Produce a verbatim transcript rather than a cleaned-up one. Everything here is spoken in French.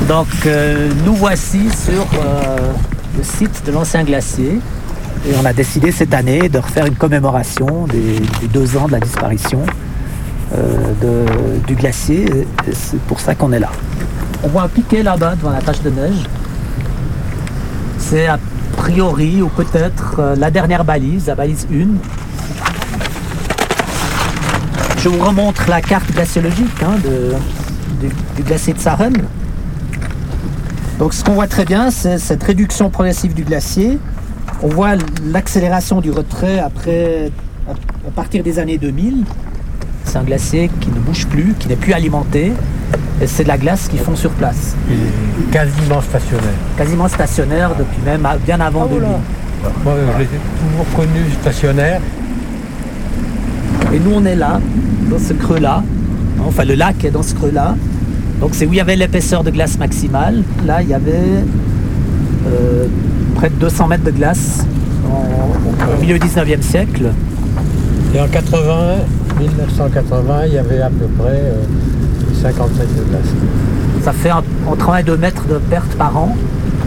Donc euh, nous voici sur euh, le site de l'ancien glacier. Et on a décidé cette année de refaire une commémoration des, des deux ans de la disparition euh, de, du glacier. Et c'est pour ça qu'on est là. On voit un piquet là-bas devant la tache de neige. C'est a priori ou peut-être euh, la dernière balise, la balise un. Je vous remontre la carte glaciologique hein, de, du, du glacier de Saren. Donc ce qu'on voit très bien, c'est cette réduction progressive du glacier. On voit l'accélération du retrait après, à partir des années deux mille. C'est un glacier qui ne bouge plus, qui n'est plus alimenté. Et c'est de la glace qui fond sur place. Et quasiment stationnaire. Quasiment stationnaire depuis même bien avant deux mille. Moi, je l'ai toujours connu stationnaire. Et nous, on est là, dans ce creux-là. Enfin, le lac est dans ce creux-là. Donc, c'est où il y avait l'épaisseur de glace maximale. Là, il y avait euh, près de deux cents mètres de glace en, au milieu du dix-neuvième siècle. Et en quatre-vingts, mille neuf cent quatre-vingts, il y avait à peu près euh, cinquante mètres de glace. Ça fait un, entre un et deux mètres de perte par an.